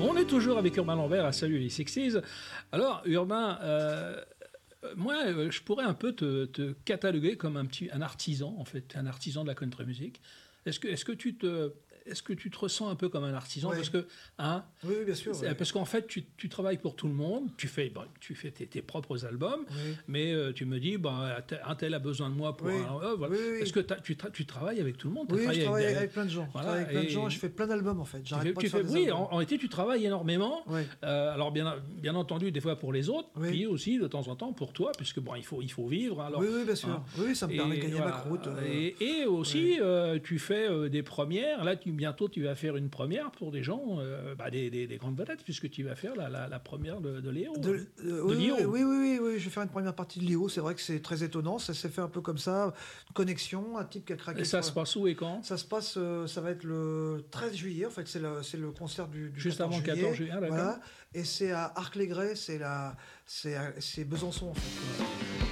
On est toujours avec Urbain Lambert à Salut les Sexies. Alors, Urbain, moi, je pourrais un peu te cataloguer comme un artisan, en fait, un artisan de la country music. Est-ce que tu te ressens un peu comme un artisan? Ouais. Parce que, hein, Oui, bien sûr. Ouais. parce qu'en fait, tu travailles pour tout le monde, tu fais tes propres albums, Oui. mais tu me dis, un tel a besoin de moi pour Oui. voilà. Oui, oui. Est-ce que tu travailles avec tout le monde? Oui, je travaille avec plein de gens. Voilà, Je travaille avec plein de gens et- et je fais plein d'albums en fait. J'arrête pas de faire des Oui, albums. en été, tu travailles énormément. Ouais. Alors, bien entendu, des fois pour les autres, Oui. puis aussi de temps en temps pour toi, puisque il faut vivre. Alors, Oui, oui, bien sûr. hein. Oui, ça me permet de gagner voilà. ma croûte. Et aussi, tu fais des premières. Là, bientôt, tu vas faire une première pour des gens, des grandes vedettes, puisque tu vas faire la première de Léo. Oui, Léo. oui, je vais faire une première partie de Léo. C'est vrai que c'est très étonnant. Ça s'est fait un peu comme ça. Une connexion, un type qui a craqué. Et ça se passe où et quand? Ça se passe, ça va être le 13 juillet. En fait, c'est le concert du Juste 14 avant le juillet. 14 juillet, d'accord. Voilà. Et c'est à Arc-les-Gray, c'est Besançon en fait.